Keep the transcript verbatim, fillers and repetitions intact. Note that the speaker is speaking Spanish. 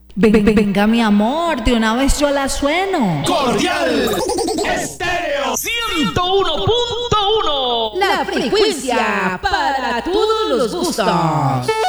Ven, ven, venga, mi amor, de una vez yo la sueno. Cordial Estéreo ciento uno punto uno. La frecuencia para todos los gustos.